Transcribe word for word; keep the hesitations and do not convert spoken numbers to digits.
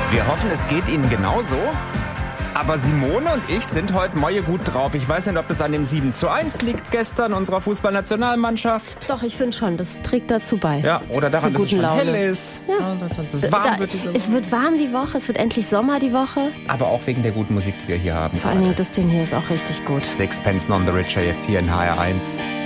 Wir hoffen, es geht Ihnen genauso. Aber Simone und ich sind heute Moje gut drauf. Ich weiß nicht, ob das an dem sieben zu eins liegt gestern unserer Fußballnationalmannschaft. Doch, ich finde schon, das trägt dazu bei. Ja, oder daran, dass es schon Laune. hell ist. Ja. Dass es warm da, wird. Diese es wird warm die Woche, es wird endlich Sommer die Woche. Aber auch wegen der guten Musik, die wir hier haben. Vor allen Dingen, das Ding hier ist auch richtig gut. Sixpence None the Richer jetzt hier in H R eins.